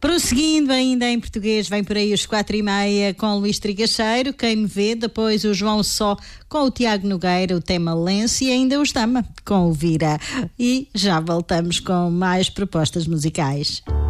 Prosseguindo ainda em português, vem por aí os 4:30 com Luís Trigacheiro, Quem Me Vê, depois o João Só com o Tiago Nogueira, o tema Lenço, e ainda os Dama com o Vira. E já voltamos com mais propostas musicais.